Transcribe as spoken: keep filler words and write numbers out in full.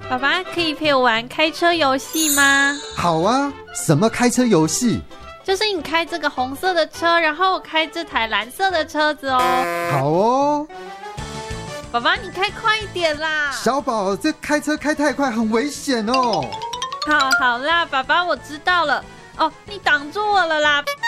爸爸可以陪我玩开车游戏吗？ 好啊，什么开车游戏？ 就是你开这个红色的车，然后我开这台蓝色的车子哦。 好哦。 爸爸你开快一点啦。 小宝，这开车开太快很危险哦。 好好啦，爸爸我知道了。哦，你挡住我了啦。